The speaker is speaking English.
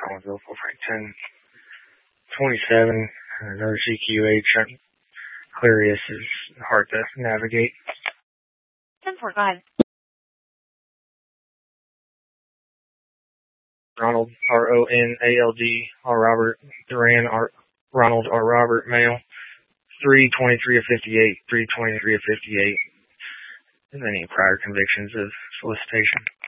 Collinsville, 1027. Another CQH. Clarius is hard to navigate. 1045. Ronald, RONALD, R. Robert, Duran, Ronald, R. Robert, male, 323 of 58, 323 of 58. And any prior convictions of solicitation.